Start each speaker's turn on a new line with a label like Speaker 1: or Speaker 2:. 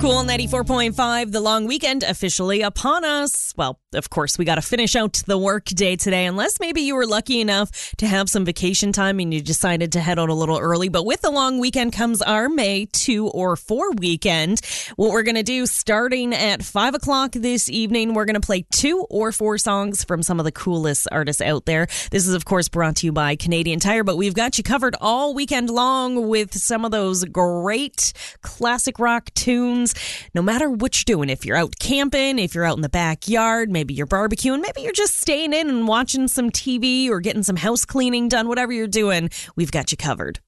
Speaker 1: Cool 94.5, the long weekend officially upon us. Well, of course, we got to finish out the work day today, unless maybe you were lucky enough to have some vacation time and you decided to head out a little early. But with the long weekend comes our May 2 or 4 weekend. What we're going to do starting at 5 o'clock this evening, we're going to play 2 or 4 songs from some of the coolest artists out there. This is, of course, brought to you by Canadian Tire, but we've got you covered all weekend long with some of those great classic rock tunes. No matter what you're doing, if you're out camping, if you're out in the backyard, maybe you're barbecuing, maybe you're just staying in and watching some TV or getting some house cleaning done, whatever you're doing, we've got you covered.